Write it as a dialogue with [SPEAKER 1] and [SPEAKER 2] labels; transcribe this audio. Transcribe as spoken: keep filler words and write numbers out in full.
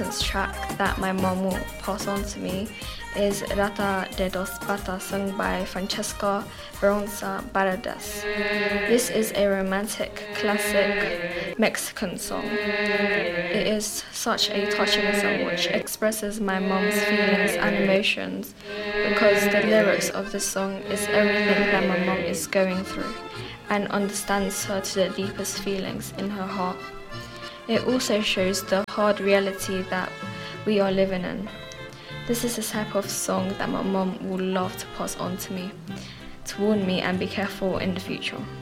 [SPEAKER 1] repentance track that my mum will pass on to me is Rata de dos Patas, sung by Francesca Baronza Baradas. This is a romantic, classic Mexican song. It is such a touching song which expresses my mum's feelings and emotions, because the lyrics of this song is everything that my mum is going through and understands her to the deepest feelings in her heart. It also shows the hard reality that we are living in. This is the type of song that my mum would love to pass on to me, to warn me and be careful in the future.